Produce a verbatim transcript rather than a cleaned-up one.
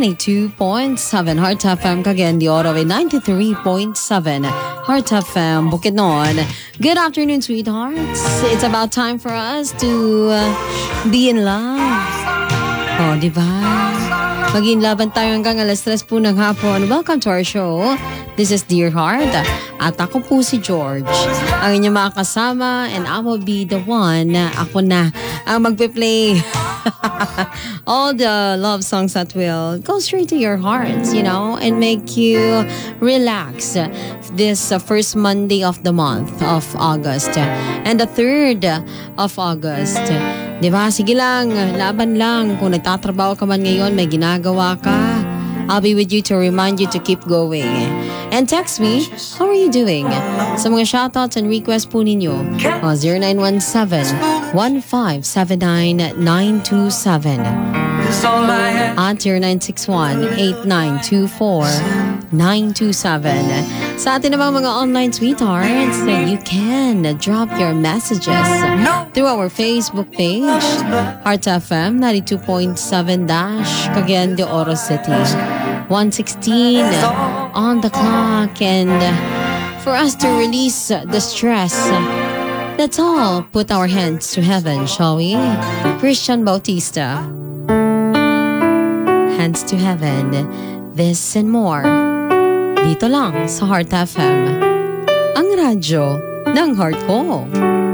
ninety-two point seven Heart F M Cagayan de Oro with ninety-three point seven Heart F M Bukidnon. Good afternoon, sweethearts. It's about time for us to uh, be in love. Oh, di ba? Maging laban tayo hanggang alas tres po ng hapon. Welcome to our show. This is Dear Heart. At ako po si George. Ang inyong mga kasama, and I will be the one. Ako na ang magpe-play all the love songs that will go straight to your hearts, you know, and make you relax this uh, first Monday of the month of August and the third of August. Diba? Sige lang, laban lang. Kung nagtatrabaho ka man ngayon, may ginagawa ka, I'll be with you to remind you to keep going. And text me, how are you doing? Sa mga shoutouts and requests po ninyo, o zero nine one seven, one five seven nine, nine two seven at zero nine six one, eight nine two four, nine two seven. Sa atin namang mga online sweethearts, you can drop your messages through our Facebook page, Heart F M ninety-two point seven dash Cagayan de Oro City. one sixteen on the clock, and for us to release the stress, let's all put our hands to heaven, shall we? Christian Bautista, Hands to Heaven. This and more dito lang sa Heart F M, ang radyo ng heart ko.